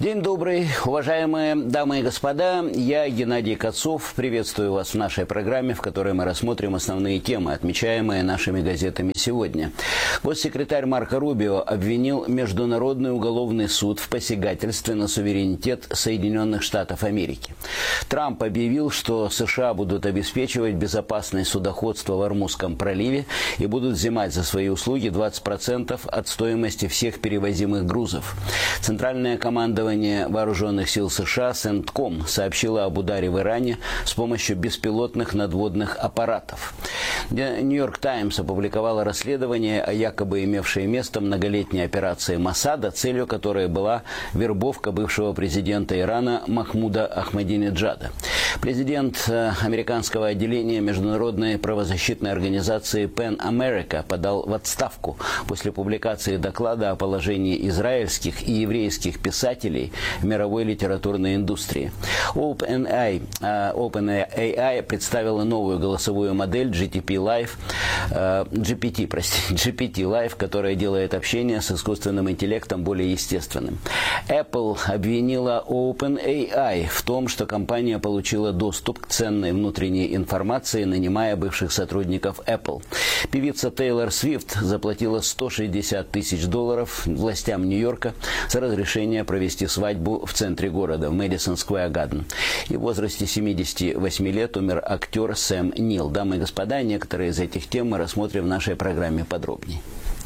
День добрый, уважаемые дамы и господа. Я, Геннадий Кацов, приветствую вас в нашей программе, в которой мы рассмотрим основные темы, отмечаемые нашими газетами сегодня. Госсекретарь Марко Рубио обвинил Международный уголовный суд в посягательстве на суверенитет Соединенных Штатов Америки. Трамп объявил, что США будут обеспечивать безопасное судоходство в Ормузском проливе и будут взимать за свои услуги 20% от стоимости всех перевозимых грузов. Центральное командование Вооруженных сил США CENTCOM сообщила об ударе в Иране с помощью беспилотных надводных аппаратов. Нью-Йорк Таймс опубликовала расследование о якобы имевшей место многолетней операции Моссада, целью которой была вербовка бывшего президента Ирана Махмуда Ахмадинеджада. Президент американского отделения международной правозащитной организации PEN America подал в отставку после публикации доклада о положении израильских и еврейских писателей в мировой литературной индустрии. OpenAI представила новую голосовую модель GPT-Live, которая делает общение с искусственным интеллектом более естественным. Apple обвинила OpenAI в том, что компания получила доступ к ценной внутренней информации, нанимая бывших сотрудников Apple. Певица Тейлор Свифт заплатила $160 тысяч властям Нью-Йорка за разрешение провести свадьбу в центре города, в Мэдисон Сквер Гарден. И в возрасте 78 лет умер актер Сэм Нил. Дамы и господа, некоторые из этих тем мы рассмотрим в нашей программе подробнее.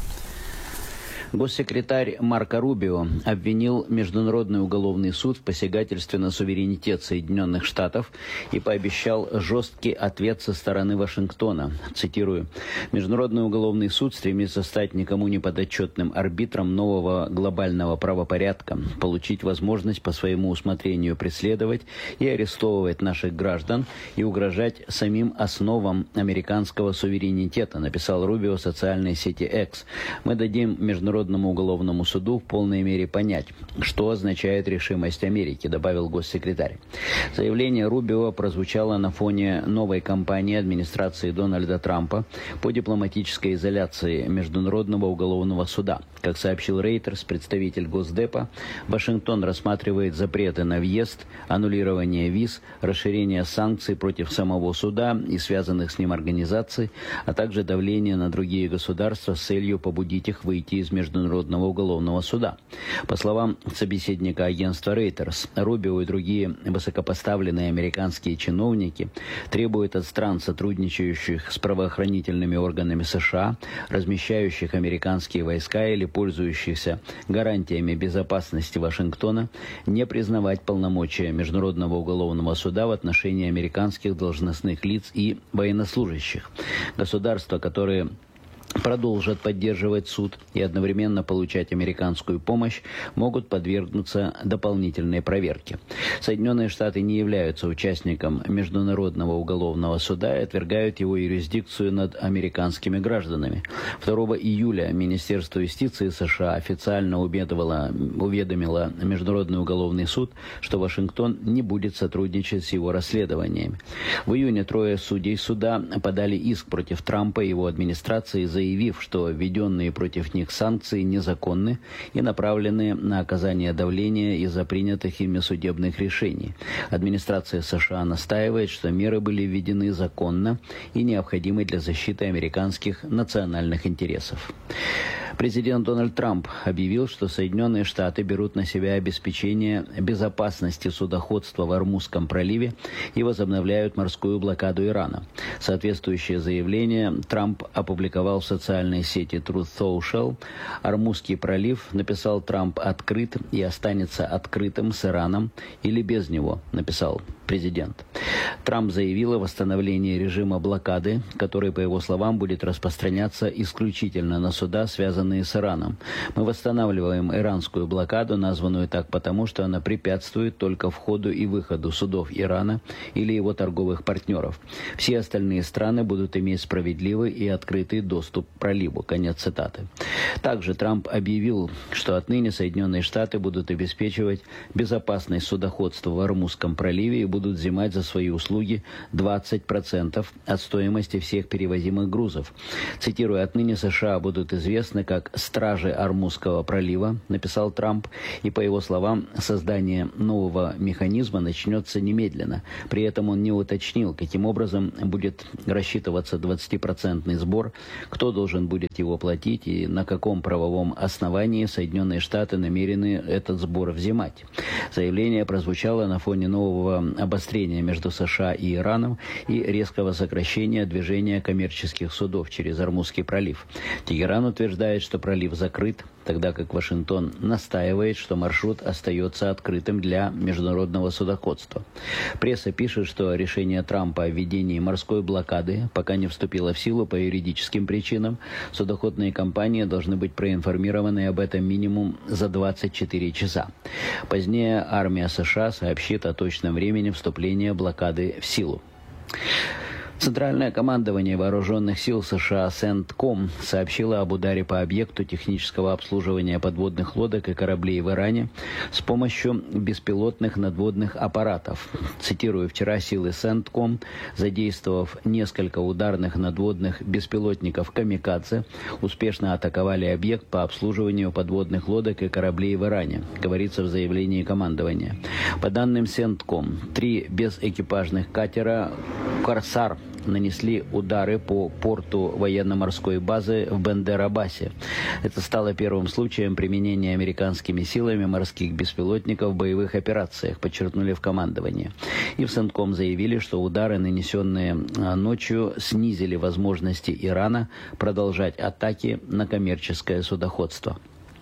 Госсекретарь Марко Рубио обвинил Международный уголовный суд в посягательстве на суверенитет Соединенных Штатов и пообещал жесткий ответ со стороны Вашингтона. Цитирую: «Международный уголовный суд стремится стать никому не подотчетным арбитром нового глобального правопорядка, получить возможность по своему усмотрению преследовать и арестовывать наших граждан и угрожать самим основам американского суверенитета», написал Рубио в социальной сети X. «Мы дадим Международному уголовному суду в полной мере понять, что означает решимость Америки», добавил госсекретарь. Заявление Рубио прозвучало на фоне новой кампании администрации Дональда Трампа по дипломатической изоляции Международного уголовного суда. Как сообщил Reuters, представитель Госдепа, Вашингтон рассматривает запреты на въезд, аннулирование виз, расширение санкций против самого суда и связанных с ним организаций, а также давление на другие государства с целью побудить их выйти из Международного уголовного суда. По словам собеседника агентства Reuters, Рубио и другие высокопоставленные американские чиновники требуют от стран, сотрудничающих с правоохранительными органами США, размещающих американские войска или пользующихся гарантиями безопасности Вашингтона, не признавать полномочия Международного уголовного суда в отношении американских должностных лиц и военнослужащих. Государства, которые продолжат поддерживать суд и одновременно получать американскую помощь, могут подвергнуться дополнительной проверке. Соединенные Штаты не являются участником Международного уголовного суда и отвергают его юрисдикцию над американскими гражданами. 2 июля Министерство юстиции США официально уведомило Международный уголовный суд, что Вашингтон не будет сотрудничать с его расследованиями. В июне 3 судей суда подали иск против Трампа и его администрации, заявив, что введенные против них санкции незаконны и направлены на оказание давления из-за принятых ими судебных решений. Администрация США настаивает, что меры были введены законно и необходимы для защиты американских национальных интересов. Президент Дональд Трамп объявил, что Соединенные Штаты берут на себя обеспечение безопасности судоходства в Ормузском проливе и возобновляют морскую блокаду Ирана. Соответствующее заявление Трамп опубликовал в социальной сети Truth Social. «Ормузский пролив, написал Трамп, открыт и останется открытым с Ираном или без него», написал президент. Трамп заявил о восстановлении режима блокады, который, по его словам, будет распространяться исключительно на суда, связанные с Ираном. «Мы восстанавливаем иранскую блокаду, названную так потому, что она препятствует только входу и выходу судов Ирана или его торговых партнеров. Все остальные страны будут иметь справедливый и открытый доступ к проливу». Конец цитаты. Также Трамп объявил, что отныне Соединенные Штаты будут обеспечивать безопасность судоходства в Ормузском проливе и будут взимать за свои услуги 20% от стоимости всех перевозимых грузов. Цитирую: «Отныне США будут известны как «стражи Ормузского пролива», написал Трамп, и, по его словам, создание нового механизма начнется немедленно. При этом он не уточнил, каким образом будет рассчитываться 20% сбор, кто должен будет его платить и на каком правовом основании Соединенные Штаты намерены этот сбор взимать. Заявление прозвучало на фоне нового обострения между США и Ираном и резкого сокращения движения коммерческих судов через Ормузский пролив. Тегеран утверждает, что пролив закрыт, тогда как Вашингтон настаивает, что маршрут остается открытым для международного судоходства. Пресса пишет, что решение Трампа о введении морской блокады пока не вступило в силу по юридическим причинам. Судоходные компании должны быть проинформированы об этом минимум за 24 часа. Позднее армия США сообщит о точном времени вступления блокады в силу. Центральное командование вооруженных сил США CENTCOM сообщило об ударе по объекту технического обслуживания подводных лодок и кораблей в Иране с помощью беспилотных надводных аппаратов. Цитирую, вчера силы CENTCOM, задействовав несколько ударных надводных беспилотников «Камикадзе», успешно атаковали объект по обслуживанию подводных лодок и кораблей в Иране, говорится в заявлении командования. По данным CENTCOM, 3 безэкипажных катера «Корсар» нанесли удары по порту военно-морской базы в Бендер-Аббасе. Это стало первым случаем применения американскими силами морских беспилотников в боевых операциях, подчеркнули в командовании. И в CENTCOM заявили, что удары, нанесенные ночью, снизили возможности Ирана продолжать атаки на коммерческое судоходство.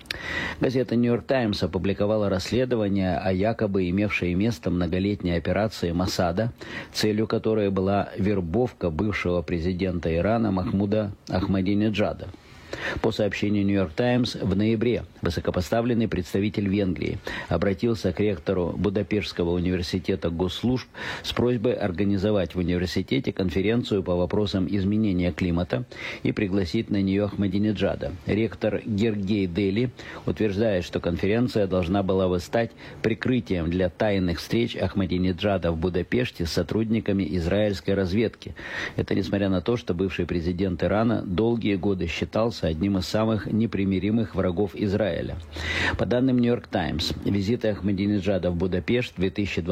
Газета «Нью-Йорк Таймс» опубликовала расследование о якобы имевшей место многолетней операции Моссада, целью которой была вербовка бывшего президента Ирана Махмуда Ахмадинеджада. По сообщению «Нью-Йорк Таймс», в ноябре высокопоставленный представитель Венгрии обратился к ректору Будапештского университета госслужб с просьбой организовать в университете конференцию по вопросам изменения климата и пригласить на нее Ахмадинеджада. Ректор Гергей Дели утверждает, что конференция должна была бы стать прикрытием для тайных встреч Ахмадинеджада в Будапеште с сотрудниками израильской разведки. Это несмотря на то, что бывший президент Ирана долгие годы считался одним из самых непримиримых врагов Израиля. По данным «Нью-Йорк Таймс», визиты Ахмадинеджада в Будапешт в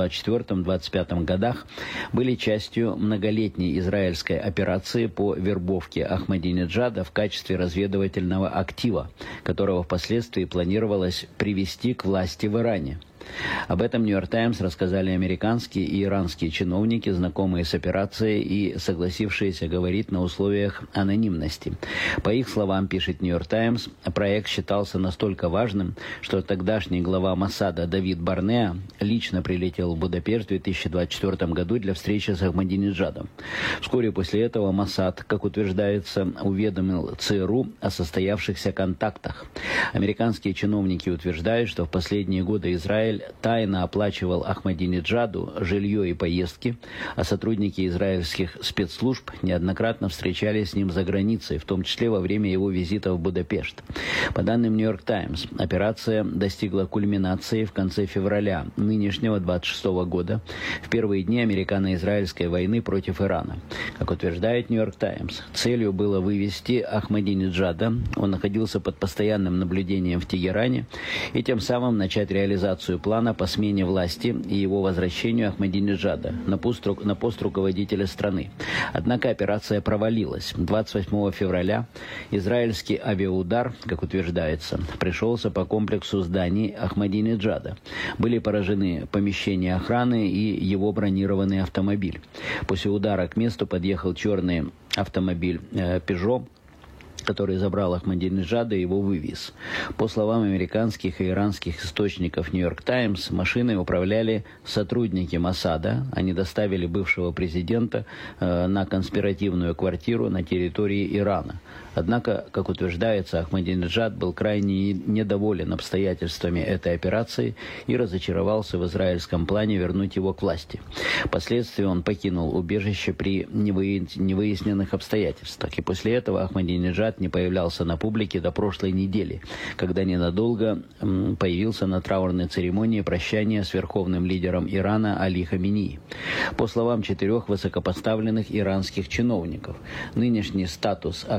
2024-2025 годах были частью многолетней израильской операции по вербовке Ахмадинеджада в качестве разведывательного актива, которого впоследствии планировалось привести к власти в Иране. Об этом «Нью-Йорк Таймс» рассказали американские и иранские чиновники, знакомые с операцией и согласившиеся говорить на условиях анонимности. По их словам, пишет «Нью-Йорк Таймс», проект считался настолько важным, что тогдашний глава Моссада Давид Барнеа лично прилетел в Будапешт в 2024 году для встречи с Ахмадинеджадом. Вскоре после этого Моссад, как утверждается, уведомил ЦРУ о состоявшихся контактах. Американские чиновники утверждают, что в последние годы Израиль тайно оплачивал Ахмадинеджаду жилье и поездки, а сотрудники израильских спецслужб неоднократно встречались с ним за границей, в том числе во время его визита в Будапешт. По данным «Нью-Йорк Таймс», операция достигла кульминации в конце февраля нынешнего 26 года, в первые дни американо-израильской войны против Ирана. Как утверждает «Нью-Йорк Таймс», целью было вывести Ахмадинеджада, он находился под постоянным наблюдением в Тегеране, и тем самым начать реализацию плана по смене власти и его возвращению Ахмадинеджада на пост руководителя страны. Однако операция провалилась. 28 февраля израильский авиаудар, как утверждается, пришелся по комплексу зданий Ахмадинеджада. Были поражены помещения охраны и его бронированный автомобиль. После удара к месту подъехал черный автомобиль «Пежо», который забрал Ахмадинеджада и его вывез. По словам американских и иранских источников «Нью-Йорк Таймс», машиной управляли сотрудники Моссада. Они доставили бывшего президента на конспиративную квартиру на территории Ирана. Однако, как утверждается, Ахмадинеджад был крайне недоволен обстоятельствами этой операции и разочаровался в израильском плане вернуть его к власти. Впоследствии он покинул убежище при невыясненных обстоятельствах. И после этого Ахмадинеджад не появлялся на публике до прошлой недели, когда ненадолго появился на траурной церемонии прощания с верховным лидером Ирана Али Хаминеи. По словам 4 высокопоставленных иранских чиновников, нынешний статус Ахмадинеджада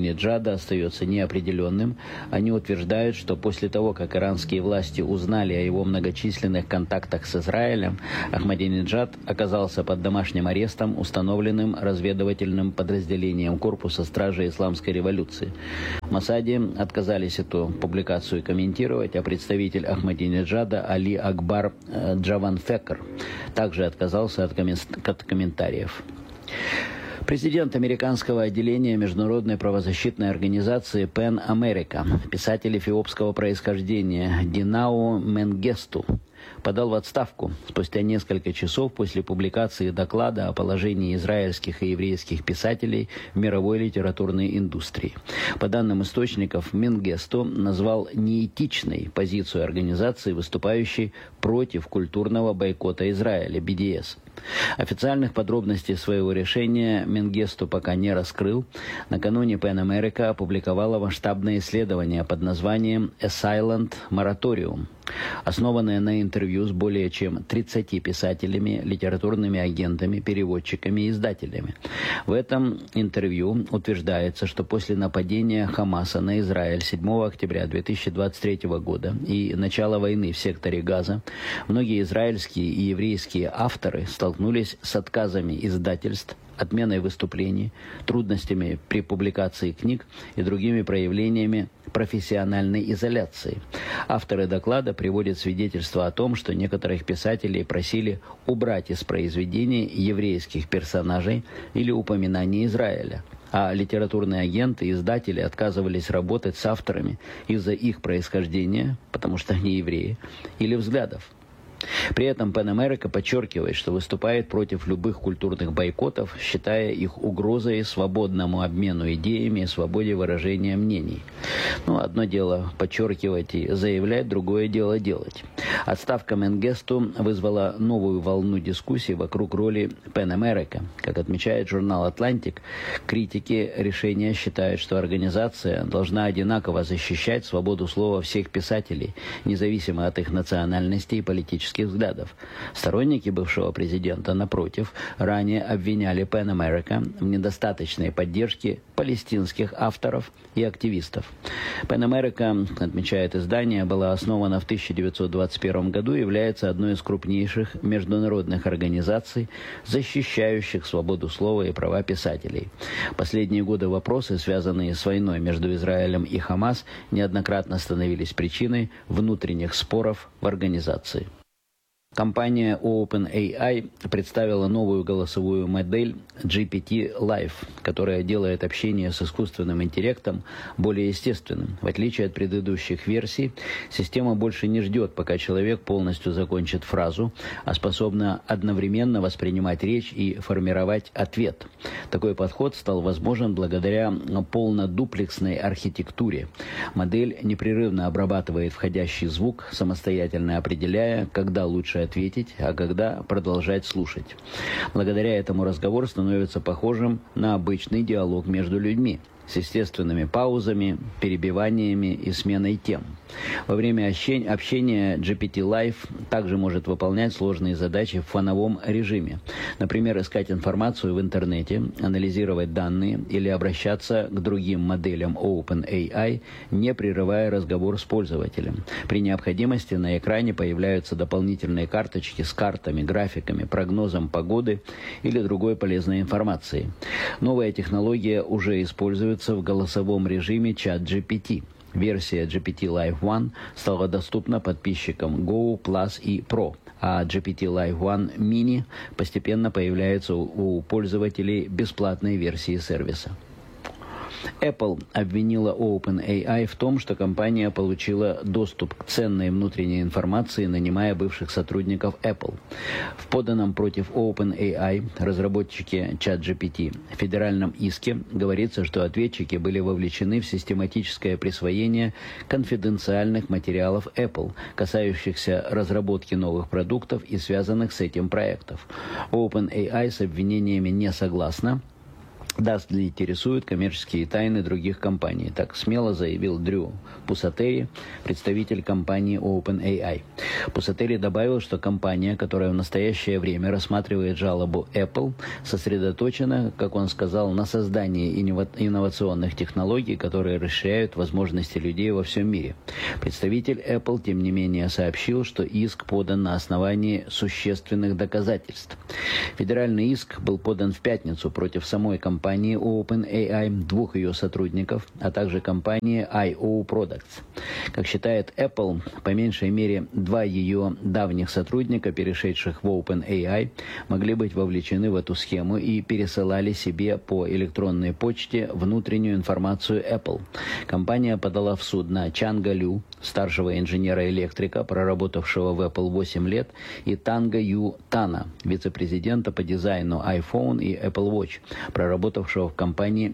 Ахмадинеджада остается неопределенным. Они утверждают, что после того, как иранские власти узнали о его многочисленных контактах с Израилем, Ахмадинеджад оказался под домашним арестом, установленным разведывательным подразделением корпуса стражи исламской революции. В Моссаде отказались эту публикацию комментировать, а представитель Ахмадинеджада Али Акбар Джаванфекр также отказался от комментариев. Президент американского отделения международной правозащитной организации PEN America, писатель эфиопского происхождения Динау Менгесту, подал в отставку спустя несколько часов после публикации доклада о положении израильских и еврейских писателей в мировой литературной индустрии. По данным источников, Менгесту назвал неэтичной позицию организации, выступающей против культурного бойкота Израиля, BDS. Официальных подробностей своего решения Менгесту пока не раскрыл. Накануне PEN America опубликовала масштабное исследование под названием «A Silent Moratorium», основанное на интервью с более чем 30 писателями, литературными агентами, переводчиками и издателями. В этом интервью утверждается, что после нападения Хамаса на Израиль 7 октября 2023 года и начала войны в секторе Газа, многие израильские и еврейские авторы столкнулись с отказами издательств, отменой выступлений, трудностями при публикации книг и другими проявлениями профессиональной изоляции. Авторы доклада приводят свидетельства о том, что некоторых писателей просили убрать из произведений еврейских персонажей или упоминания Израиля, а литературные агенты и издатели отказывались работать с авторами из-за их происхождения, потому что они евреи, или взглядов. При этом PEN America подчеркивает, что выступает против любых культурных бойкотов, считая их угрозой свободному обмену идеями и свободе выражения мнений. Одно дело подчеркивать и заявлять, другое дело делать. Отставка Менгесту вызвала новую волну дискуссий вокруг роли PEN America. Как отмечает журнал «Атлантик», критики решения считают, что организация должна одинаково защищать свободу слова всех писателей, независимо от их национальности и политических взглядов. Сторонники бывшего президента, напротив, ранее обвиняли PEN America в недостаточной поддержке палестинских авторов и активистов. PEN America, отмечает издание, была основана в 1921 году и является одной из крупнейших международных организаций, защищающих свободу слова и права писателей. Последние годы вопросы, связанные с войной между Израилем и Хамас, неоднократно становились причиной внутренних споров в организации. Компания OpenAI представила новую голосовую модель GPT-Live, которая делает общение с искусственным интеллектом более естественным. В отличие от предыдущих версий, система больше не ждет, пока человек полностью закончит фразу, а способна одновременно воспринимать речь и формировать ответ. Такой подход стал возможен благодаря полнодуплексной архитектуре. Модель непрерывно обрабатывает входящий звук, самостоятельно определяя, когда лучше ответить, а когда продолжать слушать. Благодаря этому разговор становится похожим на обычный диалог между людьми, с естественными паузами, перебиваниями и сменой тем. Во время общения GPT-Live также может выполнять сложные задачи в фоновом режиме. Например, искать информацию в интернете, анализировать данные или обращаться к другим моделям OpenAI, не прерывая разговор с пользователем. При необходимости на экране появляются дополнительные карточки с картами, графиками, прогнозом погоды или другой полезной информацией. Новая технология уже используется в голосовом режиме ChatGPT. Версия GPT-Live One стала доступна подписчикам Go, Plus и Pro, а GPT-Live One Mini постепенно появляется у пользователей бесплатной версии сервиса. Apple обвинила OpenAI в том, что компания получила доступ к ценной внутренней информации, нанимая бывших сотрудников Apple. В поданном против OpenAI, разработчики ChatGPT, федеральном иске говорится, что ответчики были вовлечены в систематическое присвоение конфиденциальных материалов Apple, касающихся разработки новых продуктов и связанных с этим проектов. OpenAI с обвинениями не согласна. Даст ли интересуют коммерческие тайны других компаний? Так смело заявил Дрю Пусатери, представитель компании OpenAI. Пусатери добавил, что компания, которая в настоящее время рассматривает жалобу Apple, сосредоточена, как он сказал, на создании инновационных технологий, которые расширяют возможности людей во всем мире. Представитель Apple, тем не менее, сообщил, что иск подан на основании существенных доказательств. Федеральный иск был подан в пятницу против самой компании OpenAI, двух ее сотрудников, а также компании IO Products. Как считает Apple, по меньшей мере 2 ее давних сотрудника, перешедших в OpenAI, могли быть вовлечены в эту схему и пересылали себе по электронной почте внутреннюю информацию Apple. Компания подала в суд на Чанга Лю, старшего инженера-электрика, проработавшего в Apple 8 лет, и Танга Ю Тана, вице-президента по дизайну iPhone и Apple Watch, проработавшего в компании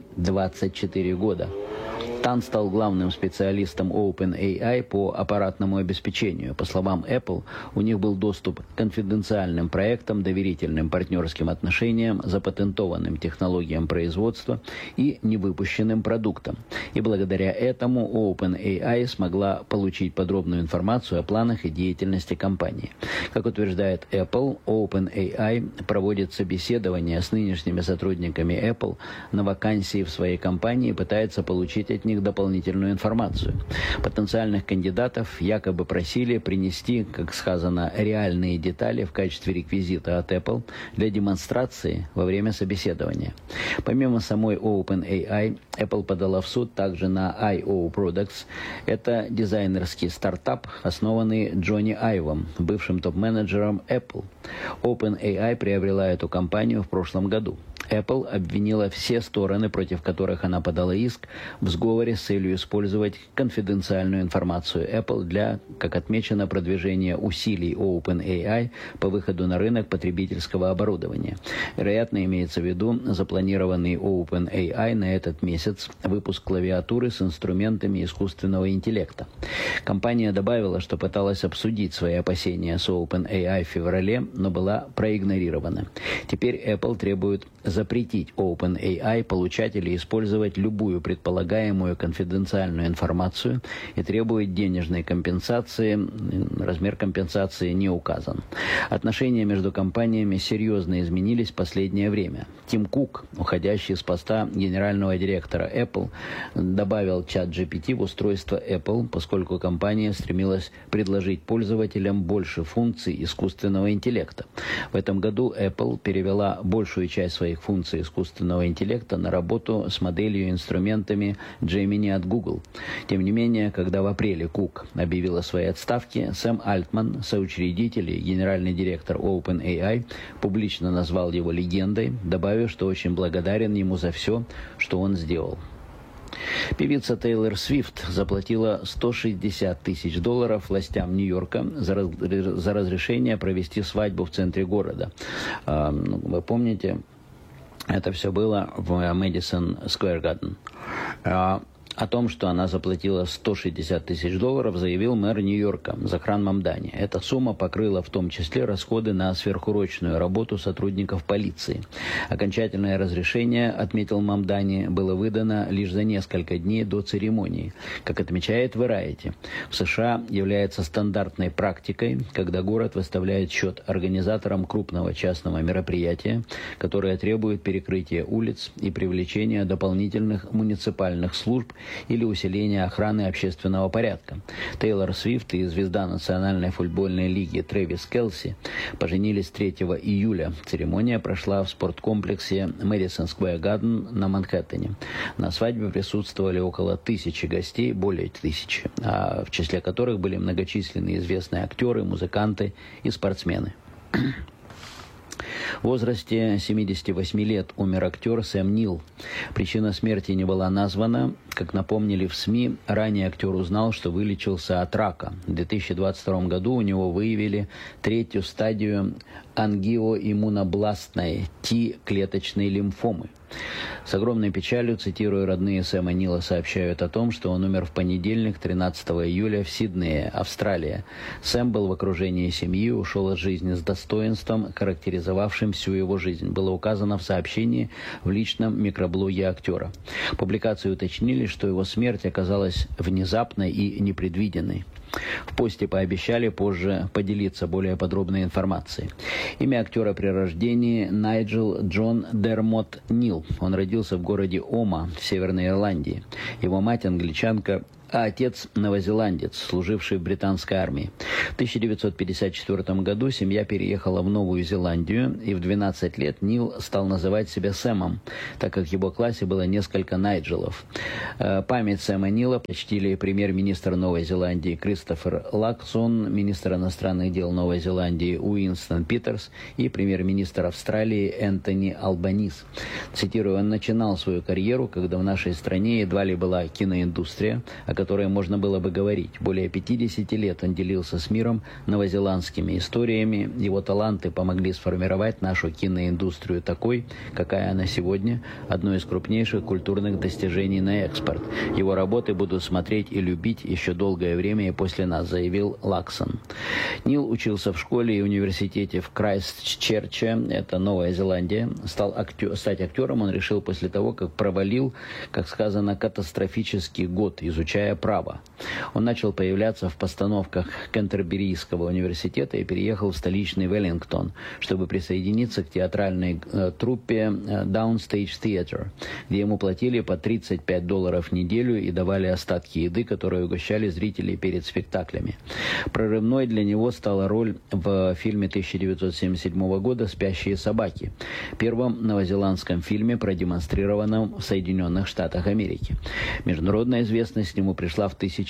24 года. Тан стал главным специалистом OpenAI по аппаратному обеспечению. По словам Apple, у них был доступ к конфиденциальным проектам, доверительным партнерским отношениям, запатентованным технологиям производства и невыпущенным продуктам. И благодаря этому OpenAI смогла получить подробную информацию о планах и деятельности компании. Как утверждает Apple, OpenAI проводит собеседования с нынешними сотрудниками Apple на вакансии в своей компании и пытается получить от них дополнительную информацию. Потенциальных кандидатов якобы просили принести, как сказано, реальные детали в качестве реквизита от Apple для демонстрации во время собеседования. Помимо самой OpenAI, Apple подала в суд также на IO Products. Это дизайнерский стартап, основанный Джонни Айвом, бывшим топ-менеджером Apple. OpenAI приобрела эту компанию в прошлом году. Apple обвинила все стороны, против которых она подала иск, в сговоре с целью использовать конфиденциальную информацию Apple для, как отмечено, продвижения усилий OpenAI по выходу на рынок потребительского оборудования. Вероятно, имеется в виду запланированный OpenAI на этот месяц выпуск клавиатуры с инструментами искусственного интеллекта. Компания добавила, что пыталась обсудить свои опасения с OpenAI в феврале, но была проигнорирована. Теперь Apple требует запретить OpenAI получать или использовать любую предполагаемую конфиденциальную информацию и требует денежной компенсации. Размер компенсации не указан. Отношения между компаниями серьезно изменились в последнее время. Тим Кук, уходящий с поста генерального директора Apple, добавил ChatGPT в устройство Apple, поскольку компания стремилась предложить пользователям больше функций искусственного интеллекта. В этом году Apple перевела большую часть своих функций искусственного интеллекта на работу с моделью и инструментами Gemini от Google. Тем не менее, когда в апреле Кук объявил о своей отставке, Сэм Альтман, соучредитель и генеральный директор OpenAI, публично назвал его легендой, добавив, что очень благодарен ему за все, что он сделал. Певица Тейлор Свифт заплатила $160 тысяч властям Нью-Йорка за разрешение провести свадьбу в центре города. Вы помните, это все было в Madison Square Garden. О том, что она заплатила $160 тысяч, заявил мэр Нью-Йорка Захран Мамдани. Эта сумма покрыла в том числе расходы на сверхурочную работу сотрудников полиции. Окончательное разрешение, отметил Мамдани, было выдано лишь за несколько дней до церемонии. Как отмечает Variety, в США является стандартной практикой, когда город выставляет счет организаторам крупного частного мероприятия, которое требует перекрытия улиц и привлечения дополнительных муниципальных служб или усиление охраны общественного порядка. Тейлор Свифт и звезда Национальной футбольной лиги Трэвис Келси поженились 3 июля. Церемония прошла в спорткомплексе Madison Square Garden на Манхэттене. На свадьбе присутствовали около 1000 гостей, более 1000, в числе которых были многочисленные известные актеры, музыканты и спортсмены. В возрасте 78 лет умер актер Сэм Нил. Причина смерти не была названа. Как напомнили в СМИ, ранее актер узнал, что вылечился от рака. В 2022 году у него выявили 3-ю стадию ангиоиммунобластной Т-клеточной лимфомы. С огромной печалью, цитируя родные Сэма Нила, сообщают о том, что он умер в понедельник, 13 июля, в Сиднее, Австралия. Сэм был в окружении семьи, ушел от жизни с достоинством, характеризовавшим всю его жизнь. Было указано в сообщении в личном микроблоге актера. Публикации уточнили, что его смерть оказалась внезапной и непредвиденной. В посте пообещали позже поделиться более подробной информацией. Имя актера при рождении Найджел Джон Дермот Нил. Он родился в городе Ома в Северной Ирландии. Его мать англичанка, а отец новозеландец, служивший в британской армии. В 1954 году семья переехала в Новую Зеландию, и в 12 лет Нил стал называть себя Сэмом, так как в его классе было несколько Найджелов. Память Сэма Нила почтили премьер-министр Новой Зеландии Кристофер Лаксон, министр иностранных дел Новой Зеландии Уинстон Питерс и премьер-министр Австралии Энтони Албанис. Цитирую, он начинал свою карьеру, когда в нашей стране едва ли была киноиндустрия, о которой можно было бы говорить. Более 50 лет он делился с миром новозеландскими историями. Его таланты помогли сформировать нашу киноиндустрию такой, какая она сегодня, одно из крупнейших культурных достижений на экспорт. Его работы будут смотреть и любить еще долгое время и после нас, заявил Лаксон. Нил учился в школе и университете в Крайстчерче, это Новая Зеландия. Стать актером он решил после того, как провалил, как сказано, катастрофический год, изучая право. Он начал появляться в постановках Кентерберийского университета и переехал в столичный Веллингтон, чтобы присоединиться к театральной труппе Downstage Theatre, где ему платили по $35 в неделю и давали остатки еды, которые угощали зрителей перед спектаклями. Прорывной для него стала роль в фильме 1977 года «Спящие собаки», первом новозеландском фильме, продемонстрированном в Соединенных Штатах Америки. Международная известность к нему пришла в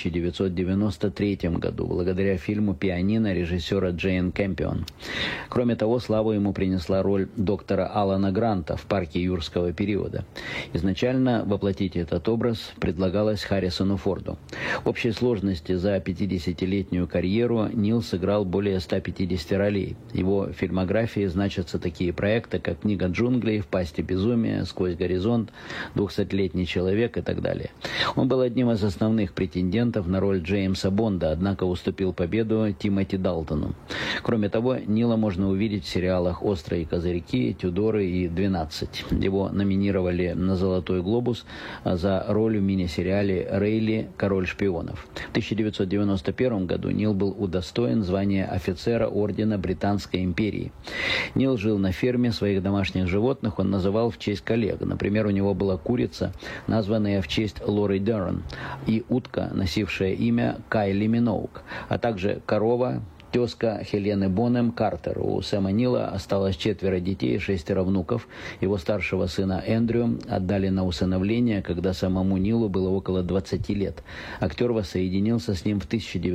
1993 году, благодаря фильму «Пианино» режиссера Джейн Кэмпион. Кроме того, славу ему принесла роль доктора Алана Гранта в «Парке юрского периода». Изначально воплотить этот образ предлагалось Харрисону Форду. В общей сложности за 50-летнюю карьеру Нил сыграл более 150 ролей. В его фильмографии значатся такие проекты, как «Книга джунглей», «В пасти безумия», «Сквозь горизонт», «200-летний человек» и так далее. Он был одним из основных претендентов на роль Джеймса Бонда, однако уступил победу Тимоти Далтону. Кроме того, Нила можно увидеть в сериалах «Острые козырьки», «Тюдоры» и «12». Его номинировали на «Золотой глобус» за роль в мини-сериале «Рейли. Король шпионов». В 1991 году Нил был удостоен звания офицера Ордена Британской империи. Нил жил на ферме своих домашних животных, он называл в честь коллег. Например, у него была курица, названная в честь Лори Дерн, и утка, носившая имя Кайли Миноук, а также корова, тезка Хелены Бонем Картер. У Сэма Нила осталось 4 детей и 6 внуков. Его старшего сына Эндрю отдали на усыновление, когда самому Нилу было около 20 лет. Актер воссоединился с ним в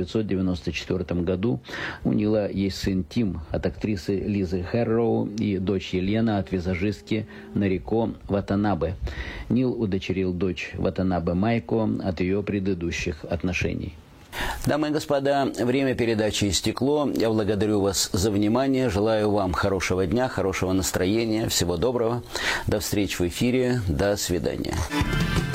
1994 году. У Нила есть сын Тим от актрисы Лизы Хэрроу и дочь Елена от визажистки Нарико Ватанабе. Нил удочерил дочь Ватанабе Майко от ее предыдущих отношений. Дамы и господа, время передачи истекло. Я благодарю вас за внимание. Желаю вам хорошего дня, хорошего настроения. Всего доброго. До встречи в эфире. До свидания.